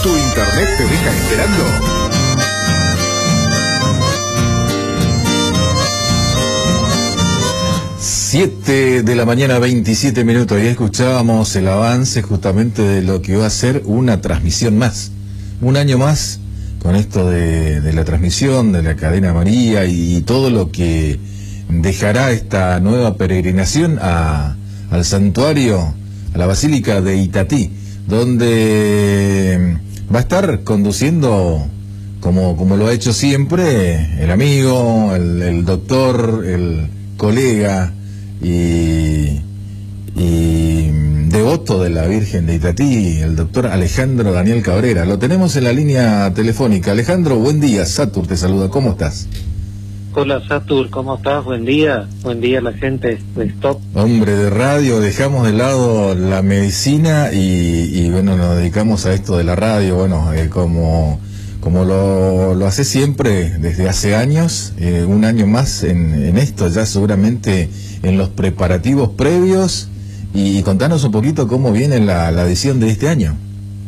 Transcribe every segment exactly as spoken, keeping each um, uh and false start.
¿Tu internet te deja esperando? Siete de la mañana, veintisiete minutos, y escuchábamos el avance justamente de lo que va a ser una transmisión más, un año más, con esto de, de la transmisión de la Cadena María y todo lo que dejará esta nueva peregrinación a, al santuario, a la Basílica de Itatí, donde va a estar conduciendo, como, como lo ha hecho siempre, el amigo, el, el doctor, el colega y, y devoto de la Virgen de Itatí, el doctor Alejandro Daniel Cabrera. Lo tenemos en la línea telefónica. Alejandro, buen día. Satur te saluda. ¿Cómo estás? Hola Satur, ¿cómo estás? Buen día. Buen día a la gente de Stop. Hombre de radio, dejamos de lado la medicina y, y bueno, nos dedicamos a esto de la radio. Bueno, eh, como... como lo, lo hace siempre desde hace años, eh, un año más en, en esto, ya seguramente en los preparativos previos, y, y contanos un poquito cómo viene la, la edición de este año.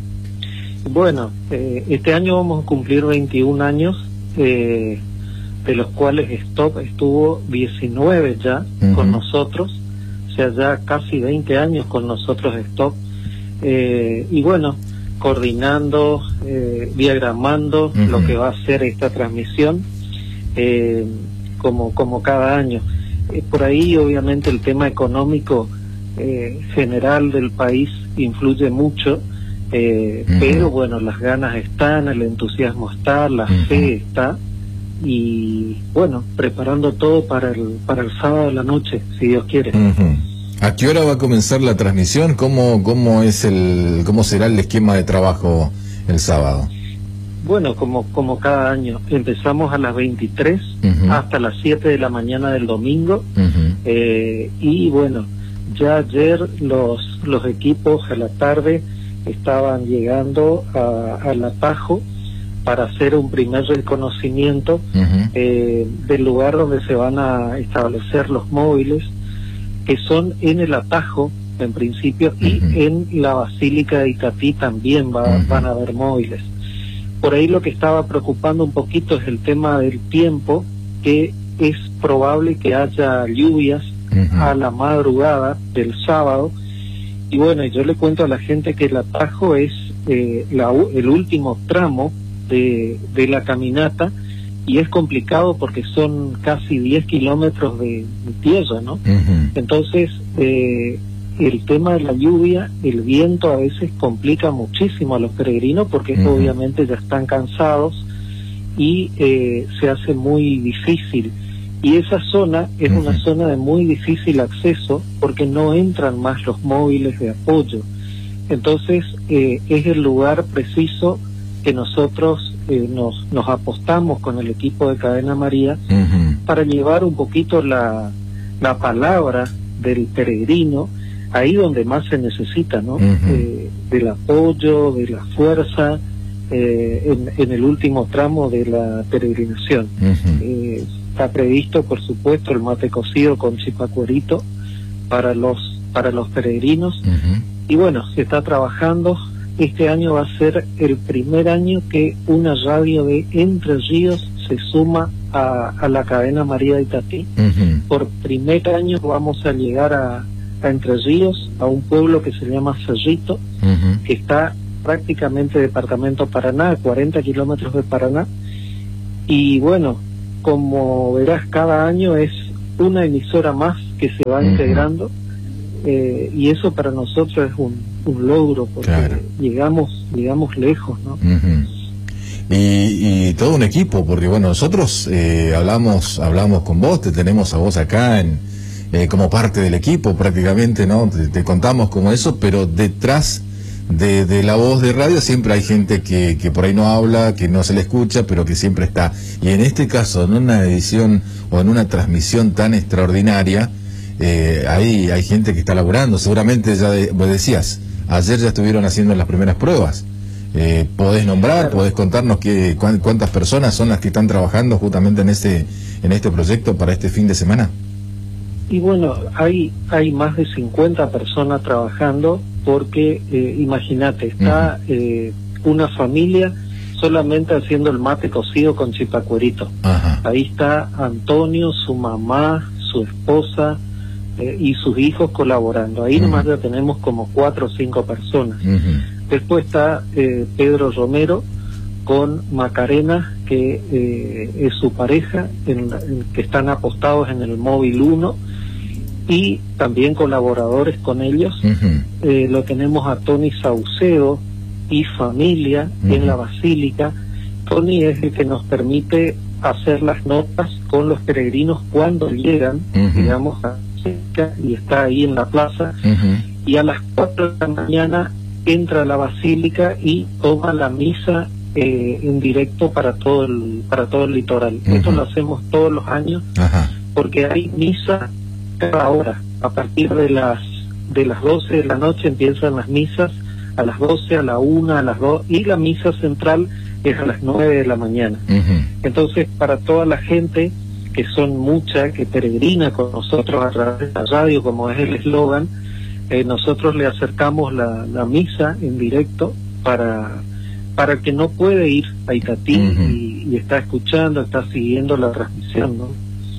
Bueno, eh, este año vamos a cumplir veintiún años, eh, de los cuales Stop estuvo diecinueve ya uh-huh. con nosotros, o sea, ya casi veinte años con nosotros Stop, eh, y bueno, coordinando, eh, diagramando uh-huh. lo que va a ser esta transmisión, eh, como, como cada año. Eh, por ahí obviamente el tema económico eh, general del país influye mucho, eh, uh-huh. pero bueno, las ganas están, el entusiasmo está, la uh-huh. fe está, y bueno, preparando todo para el, para el sábado de la noche, si Dios quiere. Uh-huh. ¿A qué hora va a comenzar la transmisión? ¿Cómo, cómo es el, cómo será el esquema de trabajo el sábado? Bueno, como, como cada año, empezamos a las veintitrés uh-huh. hasta las siete de la mañana del domingo, uh-huh. eh, y bueno, ya ayer los, los equipos a la tarde estaban llegando a, al atajo para hacer un primer reconocimiento uh-huh. eh, del lugar donde se van a establecer los móviles, que son en el atajo en principio uh-huh. y en la Basílica de Itatí también va, uh-huh. van a haber móviles. Por ahí lo que estaba preocupando un poquito es el tema del tiempo, que es probable que haya lluvias uh-huh. a la madrugada del sábado, y bueno, yo le cuento a la gente que el atajo es eh, la, el último tramo de, de la caminata, y es complicado porque son casi diez kilómetros de, de tierra, ¿no? Uh-huh. Entonces, eh, el tema de la lluvia, el viento a veces complica muchísimo a los peregrinos porque uh-huh. obviamente ya están cansados y eh, se hace muy difícil. Y esa zona es uh-huh. una zona de muy difícil acceso porque no entran más los móviles de apoyo. Entonces, eh, es el lugar preciso que nosotros eh, nos, nos apostamos con el equipo de Cadena María uh-huh. para llevar un poquito la, la palabra del peregrino ahí donde más se necesita, ¿no? Uh-huh. Eh, del apoyo, de la fuerza, eh, en, en el último tramo de la peregrinación. Uh-huh. Eh, está previsto, por supuesto, el mate cocido con chipacuerito para los, para los peregrinos. Uh-huh. Y bueno, se está trabajando. Este año va a ser el primer año que una radio de Entre Ríos se suma a, a la Cadena María de Itatí. Uh-huh. Por primer año vamos a llegar a, a Entre Ríos, a un pueblo que se llama Cerrito, uh-huh. que está prácticamente departamento Paraná, a cuarenta kilómetros de Paraná. Y bueno, como verás, cada año es una emisora más que se va uh-huh. integrando. Eh, y eso para nosotros es un, un logro porque claro. llegamos llegamos lejos, ¿no? Uh-huh. y, y todo un equipo, porque bueno, nosotros eh, hablamos hablamos con vos, te tenemos a vos acá en eh, como parte del equipo prácticamente, ¿no? Te, te contamos como eso, pero detrás de, de la voz de radio siempre hay gente que, que por ahí no habla, que no se le escucha, pero que siempre está. Y en este caso, en una edición o en una transmisión tan extraordinaria, Eh, ahí hay gente que está laburando, seguramente ya de, vos decías, ayer ya estuvieron haciendo las primeras pruebas. Eh, ¿Podés nombrar, podés contarnos qué, cu cuántas personas son las que están trabajando justamente en este, en este proyecto para este fin de semana? Y bueno, hay, hay más de cincuenta personas trabajando porque, eh, imagínate, está uh-huh. eh, una familia solamente haciendo el mate cocido con chipacuerito. Ajá. Ahí está Antonio, su mamá, su esposa eh, y sus hijos colaborando. Ahí uh-huh. nomás ya tenemos como cuatro o cinco personas. Uh-huh. Después está eh, Pedro Romero con Macarena, que eh, es su pareja, en la, en, que están apostados en el móvil uno, y también colaboradores con ellos. Uh-huh. Eh, lo tenemos a Tony Saucedo y familia uh-huh. en la Basílica. Tony es el que nos permite hacer las notas con los peregrinos cuando llegan, uh-huh. digamos, a Basílica, y está ahí en la plaza, uh-huh. y a las cuatro de la mañana entra a la Basílica y toma la misa eh, en directo para todo el para todo el litoral. Uh-huh. Esto lo hacemos todos los años, uh-huh. porque hay misa cada hora. A partir de las de las doce de la noche empiezan las misas, a las doce, a la una, a las dos, y la misa central es a las nueve de la mañana. Uh-huh. Entonces, para toda la gente, que son mucha, que peregrina con nosotros a través de la radio, como es el eslogan, eh, nosotros le acercamos la, la misa en directo para para el que no puede ir a Itatí, uh-huh. y, y está escuchando, está siguiendo la transmisión, ¿no?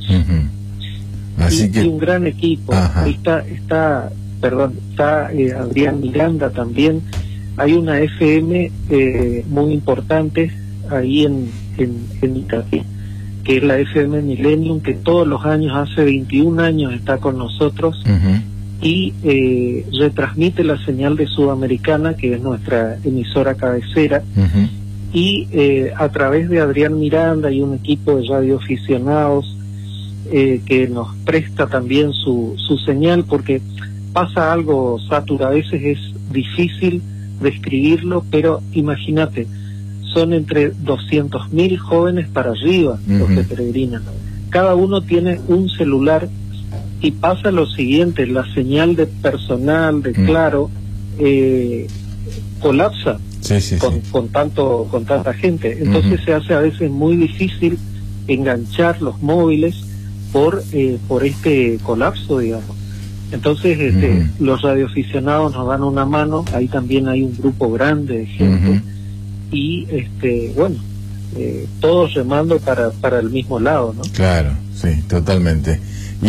Uh-huh. Así y, que... y un gran equipo. Ajá. Ahí está, está, perdón, está eh, Adrián Miranda también. Hay una F M eh, muy importante ahí en, en, en Itatí, que es la F M Millennium, que todos los años, hace veintiún años, está con nosotros. Uh-huh. Y eh, retransmite la señal de Sudamericana, que es nuestra emisora cabecera. Uh-huh. Y eh, a través de Adrián Miranda y un equipo de radioaficionados eh, que nos presta también su, su señal, porque pasa algo, Satur, a veces es difícil describirlo, pero imagínate, son entre doscientos mil jóvenes para arriba, uh-huh. los que peregrinan. Cada uno tiene un celular, y pasa lo siguiente: la señal de personal de Claro eh, colapsa sí, sí, con, sí. con tanto con tanta gente. Entonces uh-huh. se hace a veces muy difícil enganchar los móviles por eh, por este colapso, digamos. Entonces este, uh-huh. los radioaficionados nos dan una mano. Ahí también hay un grupo grande de gente, uh-huh. y este bueno eh, todos remando para para el mismo lado, ¿no? Claro, sí, totalmente.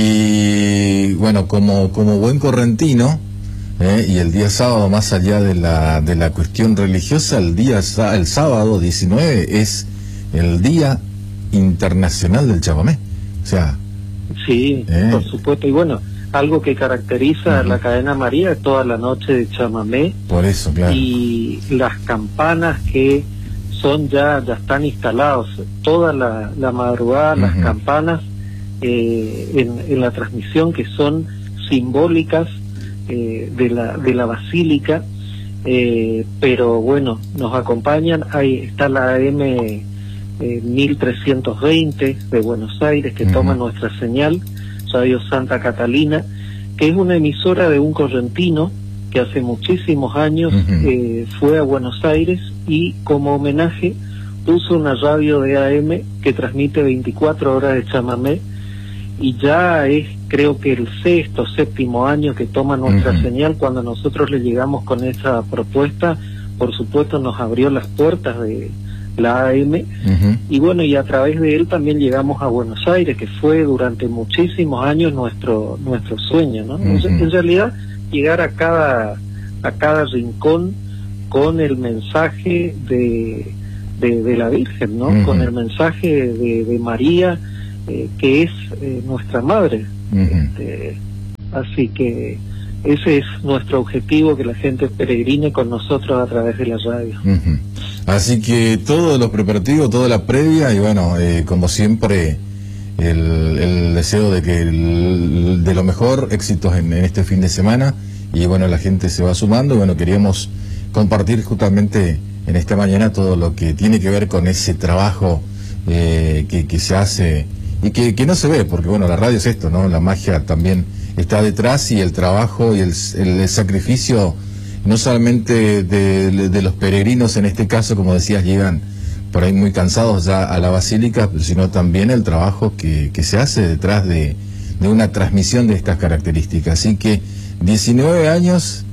Y bueno, como como buen correntino, eh, y el día sábado, más allá de la de la cuestión religiosa, el día el sábado diecinueve es el Día Internacional del Chamamé. O sea, sí, eh, por supuesto. Y bueno, algo que caracteriza uh-huh. a la cadena María es toda la noche de chamamé. Por eso, claro. Y las campanas que son ya ya están instalados toda la, la madrugada, uh-huh. las campanas Eh, en, en la transmisión, que son simbólicas eh, de la de la basílica, eh, pero bueno, nos acompañan. Ahí está la A M eh, mil trescientos veinte de Buenos Aires, que uh-huh. toma nuestra señal, Radio Santa Catalina, que es una emisora de un correntino que hace muchísimos años uh-huh. eh, fue a Buenos Aires, y como homenaje puso una radio de A M que transmite veinticuatro horas de chamamé. Y ya es, creo que el sexto, séptimo año que toma nuestra uh-huh. señal. Cuando nosotros le llegamos con esa propuesta, por supuesto nos abrió las puertas de la A M, uh-huh. y bueno, y a través de él también llegamos a Buenos Aires, que fue durante muchísimos años nuestro nuestro sueño, ¿no? Uh-huh. En, en realidad, llegar a cada a cada rincón con el mensaje de de, de la Virgen, ¿no? Uh-huh. Con el mensaje de, de María, Eh, que es eh, nuestra madre. Uh-huh. este, así que ese es nuestro objetivo, que la gente peregrine con nosotros a través de la radio. Uh-huh. Así que todos los preparativos, toda la previa, y bueno, eh, como siempre, el, el deseo de que el, de lo mejor, éxitos en, en este fin de semana, y bueno, la gente se va sumando. Bueno, queríamos compartir justamente en esta mañana todo lo que tiene que ver con ese trabajo eh, que, que se hace y que, que no se ve, porque bueno, la radio es esto, ¿no? La magia también está detrás, y el trabajo y el, el, el sacrificio, no solamente de, de, de los peregrinos, en este caso, como decías, llegan por ahí muy cansados ya a la basílica, sino también el trabajo que, que se hace detrás de, de una transmisión de estas características. Así que diecinueve años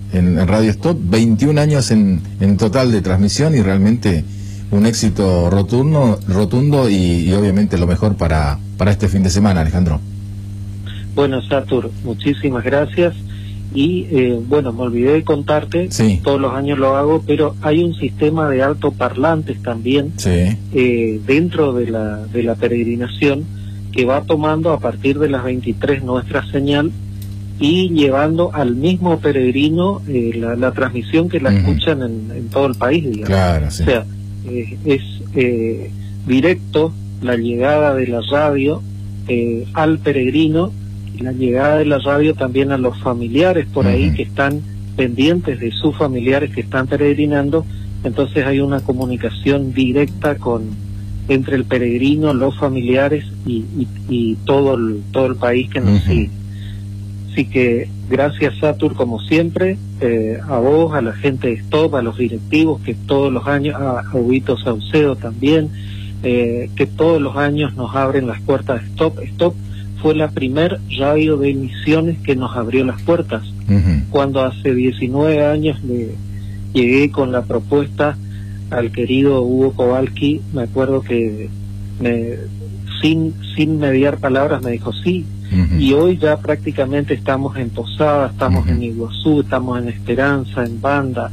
en, en Radio Stop, veintiún años en, en total de transmisión y realmente un éxito rotundo, rotundo y, y obviamente lo mejor para, para este fin de semana, Alejandro. Bueno, Satur, muchísimas gracias. Y eh, bueno, me olvidé de contarte, sí. Todos los años lo hago, pero hay un sistema de altoparlantes también, sí. eh, dentro de la, de la peregrinación, que va tomando a partir de las veintitrés nuestra señal y llevando al mismo peregrino eh, la, la transmisión que la uh-huh. escuchan en, en todo el país, digamos. Claro, sí. O sea, eh, es eh, directo la llegada de la radio eh, al peregrino, la llegada de la radio también a los familiares por uh-huh. ahí que están pendientes de sus familiares que están peregrinando. Entonces hay una comunicación directa con entre el peregrino, los familiares y, y, y todo el todo el país que nos uh-huh. sigue. Así que gracias, Satur, como siempre, eh, a vos, a la gente de Stop, a los directivos que todos los años, a, a Huguito Saucedo también, eh, que todos los años nos abren las puertas de Stop. Stop fue la primer radio de emisiones que nos abrió las puertas. Uh-huh. Cuando hace diecinueve años le llegué con la propuesta al querido Hugo Kowalski, me acuerdo que me, sin sin mediar palabras me dijo sí. Uh-huh. Y hoy ya prácticamente estamos en Posada, estamos uh-huh. en Iguazú, estamos en Esperanza, en Banda,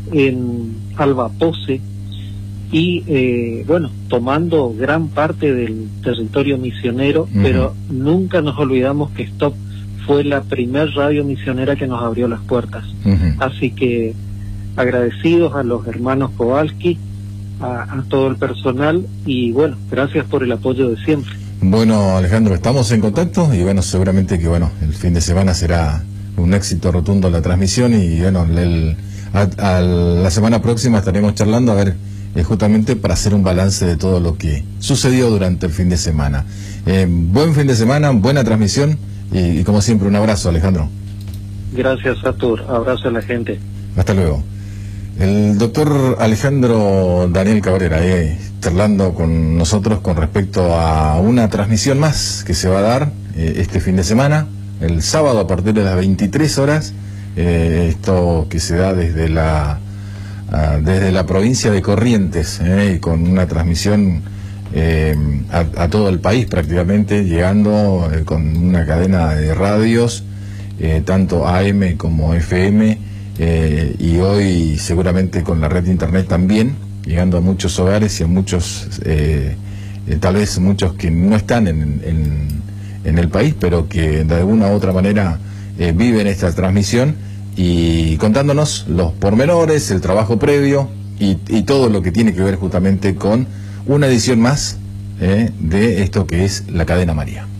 en Albapose, y eh, bueno, tomando gran parte del territorio misionero, uh-huh. pero nunca nos olvidamos que Stop fue la primer radio misionera que nos abrió las puertas. Uh-huh. Así que agradecidos a los hermanos Kowalski, a, a todo el personal, y bueno, gracias por el apoyo de siempre. Bueno, Alejandro, estamos en contacto y bueno, seguramente que bueno, el fin de semana será un éxito rotundo la transmisión y bueno, el, a, a la semana próxima estaremos charlando a ver eh, justamente para hacer un balance de todo lo que sucedió durante el fin de semana. Eh, buen fin de semana, buena transmisión y, y como siempre un abrazo, Alejandro. Gracias, Satur, abrazo a la gente. Hasta luego. El doctor Alejandro Daniel Cabrera, eh, charlando con nosotros con respecto a una transmisión más que se va a dar eh, este fin de semana, el sábado a partir de las veintitrés horas, eh, esto que se da desde la a, desde la provincia de Corrientes, eh, y con una transmisión eh, a, a todo el país prácticamente, llegando eh, con una cadena de radios, eh, tanto A M como F M, Eh, y hoy seguramente con la red de internet también, llegando a muchos hogares y a muchos, eh, eh, tal vez muchos que no están en, en, en el país, pero que de alguna u otra manera eh, viven esta transmisión y contándonos los pormenores, el trabajo previo y, y todo lo que tiene que ver justamente con una edición más eh, de esto que es la Cadena María.